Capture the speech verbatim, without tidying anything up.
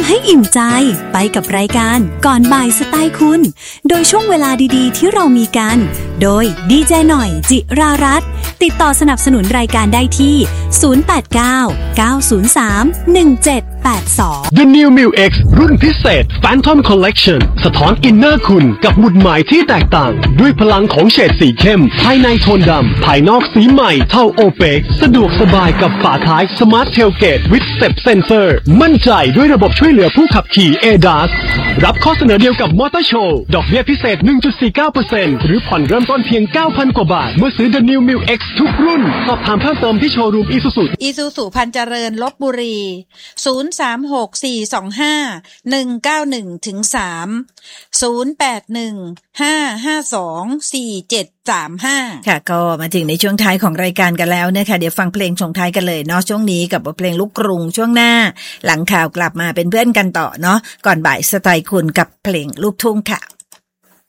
ให้อิ่มใจไปกับรายการก่อนบ่ายสไตล์คุณโดยช่วงเวลาดีๆที่เรามีกันโดยดีเจหน่อยจิรารัตน์ติดต่อสนับสนุนรายการได้ที่ศูนย์ แปด เก้า เก้า ศูนย์ สาม หนึ่ง เจ็ด แปด สอง The New มิว X รุ่นพิเศษ Phantom Collection สะท้อนอินเนอร์คุณกับหมุดหมายที่แตกต่างด้วยพลังของเฉดสีเข้มภายในโทนดำภายนอกสีใหม่เท่าโอเปกสะดวกสบายกับฝาท้าย Smart Tailgate with Step Sensor มั่นใจด้วยระบบช่วยเหลือผู้ขับขี่ เอ ดี เอส รับข้อเสนอเดียวกับมอเตอร์โชว์ดอกเบี้ยพิเศษ หนึ่งจุดสี่เก้าเปอร์เซ็นต์ หรือผ่อนเริ่มต้นเพียง เก้าพัน กว่าบาทเมื่อซื้อ The New มิว X ทุกรุ่นสอบถามเพิ่มเติมที่โชว์รูม Isuzu Isuzu พันเจริญลพบุรีศูนย์ สาม หก สี่ สอง ห้า หนึ่ง เก้า หนึ่ง ถึง สาม ศูนย์ แปด หนึ่ง ห้า ห้า สอง สี่ เจ็ด สาม ห้าค่ะก็มาถึงในช่วงท้ายของรายการกันแล้วนะคะเดี๋ยวฟังเพลงส่งท้ายกันเลยเนาะช่วงนี้กับบทเพลงลูกกรุงช่วงหน้าหลังข่าวกลับมาเป็นเพื่อนกันต่อเนาะก่อนบ่ายสไตล์คุณกับเพลงลูกทุ่งค่ะ